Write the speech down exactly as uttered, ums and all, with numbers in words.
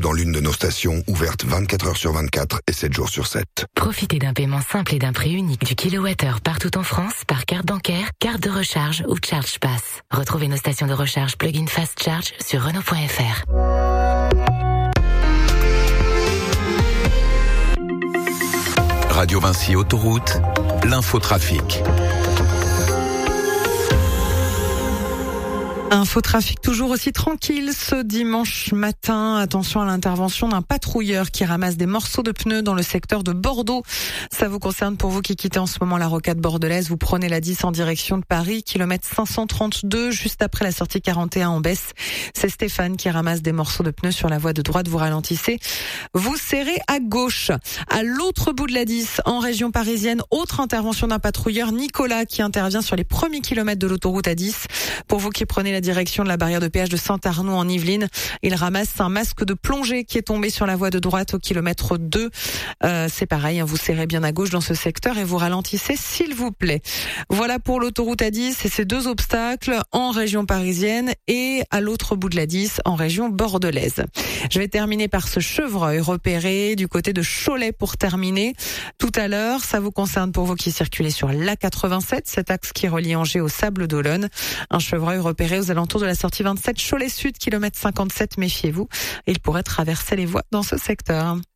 dans l'une de nos stations ouvertes vingt-quatre heures sur vingt-quatre et sept jours sur sept. Profitez d'un paiement simple et d'un prix unique du kilowattheure partout en France par carte bancaire, carte de recharge ou Charge Pass. Retrouvez nos stations de recharge plug-in Fast Charge sur Renault point F R. Radio Vinci Autoroute, l'infotrafic. Infotrafic toujours aussi tranquille ce dimanche matin. Attention à l'intervention d'un patrouilleur qui ramasse des morceaux de pneus dans le secteur de Bordeaux. Ça vous concerne pour vous qui quittez en ce moment la rocade bordelaise. Vous prenez la dix en direction de Paris, kilomètre cinq cent trente-deux, juste après la sortie quarante et un en baisse. C'est Stéphane qui ramasse des morceaux de pneus sur la voie de droite. Vous ralentissez, vous serrez à gauche. À l'autre bout de la dix, en région parisienne, autre intervention d'un patrouilleur, Nicolas, qui intervient sur les premiers kilomètres de l'autoroute A dix. Pour vous qui prenez la direction de la barrière de péage de Saint-Arnaud en Yvelines, il ramasse un masque de plongée qui est tombé sur la voie de droite au kilomètre deux. Euh, c'est pareil, hein, vous serrez bien à gauche dans ce secteur et vous ralentissez s'il vous plaît. Voilà pour l'autoroute A dix et ces deux obstacles en région parisienne et à l'autre bout de la dix en région bordelaise. Je vais terminer par ce chevreuil repéré du côté de Cholet pour terminer. Tout à l'heure, ça vous concerne pour vous qui circulez sur l'A quatre-vingt-sept, cet axe qui relie Angers au Sable d'Olonne. Un chevreuil repéré aux alentours de la sortie vingt-sept Cholet Sud, kilomètre cinquante-sept, méfiez-vous. Il pourrait traverser les voies dans ce secteur.